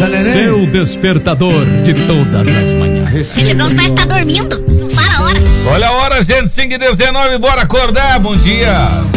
Acorda, neném. Seu despertador de todas as manhãs. Esse bronze parece que tá dormindo. Não fala a hora. Olha a hora, gente, 5h19, bora acordar, bom dia.